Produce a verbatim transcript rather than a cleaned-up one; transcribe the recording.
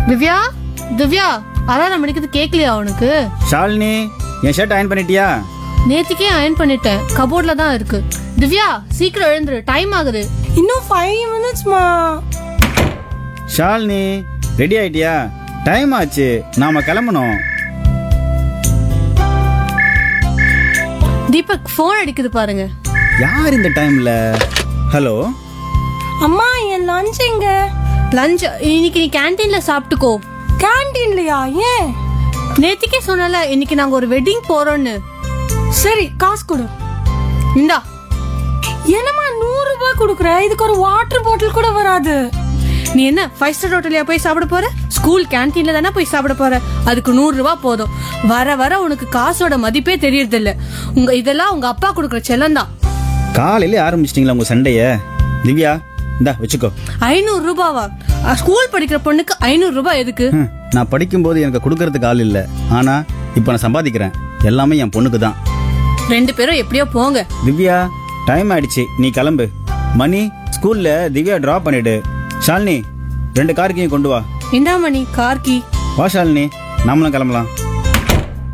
Divya Divya alarm மணிக்கு கேட்கலையா உனக்கு? ஷாலினி, என் ஷர்ட் அயன் பண்ணிட்டியா? நேத்துக்கே அயன் பண்ணிட்டேன், கபோர்ட்ல தான் இருக்கு. திவ்யா சீக்கிரம் எழுந்துரு, டைம் ஆகுது. இன்னும் ஃபைவ் மினிட்ஸ்மா. ஷாலினி, ரெடி ஆயிட்டியா? டைம் ஆச்சு, நாம கிளம்பணும். தீபக் போன் அடிக்குது பாருங்க. யார் இந்த டைம்ல? ஹலோ அம்மா, என் லஞ்ச் எங்க? லஞ்ச் இன்னைக்கு நீ கேண்டீன்ல சாப்பிட்டுக்கோ. கேண்டீன்லயா? ஏன்? நேத்திக்கே சொன்னல இன்னைக்கு நாங்க ஒரு வெட்டிங் போறோம்னு. சரி, காசு கொடு. இந்தா. என்னம்மா நூறு ரூபாய் கொடுக்குற? இதுக்கு ஒரு வாட்டர் பாட்டில் கூட வராது. நீ என்ன ஃபைவ் ஸ்டார் ஹோட்டல்லையா போய் சாப்பிட போற? ஸ்கூல் கேண்டீன்ல தானே போய் சாப்பிட போற. அதுக்கு நூறு ரூபாய் போதும். வர வர உனக்கு காசோட மதிப்பே தெரியறது இல்ல. உங்க இதெல்லாம் உங்க அப்பா கொடுக்குற செல்லம் தான். காலையில ஆரம்பிச்சிட்டீங்களா உங்க சண்டைய? திவ்யா, இந்தா வச்சுக்கோ. ஐநூறு ரூபாவா? ஸ்கூல் படிக்கிற பொண்ணுக்கு ஐநூறு ரூபாய் எதுக்கு? நான் படிக்கும்போது எனக்கு கொடுக்கறதுக்கு ஆள் இல்ல, ஆனா இப்ப நான் சம்பாதிக்கிறேன். எல்லாமே என் பொண்ணுக்கு தான். ரெண்டு பேரும் எப்படியோ போங்க. திவ்யா, டைம் ஆயிடுச்சு, நீ கிளம்பு. மணி, ஸ்கூல்ல திவ்யா டிராப் பண்ணிடு. ஷாலினி, ரெண்டு கார்க்கையும் கொண்டு வா. இந்தா மணி, கார்கி. வா ஷாலினி, நாமளும் கிளம்பலாம்.